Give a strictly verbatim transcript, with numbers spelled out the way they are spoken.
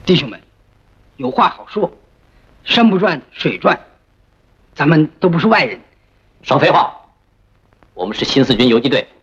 弟兄们，有话好说，山不转水转，咱们都不是外人。 少废话，我们是新四军游击队。